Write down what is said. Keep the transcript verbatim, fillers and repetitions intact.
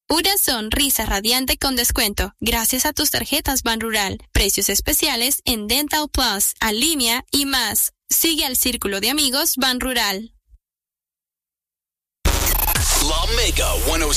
Una sonrisa radiante con descuento gracias a tus tarjetas Banrural. Precios especiales en Dental Plus, Alinea y más. Sigue al círculo de amigos Banrural. La Mega ciento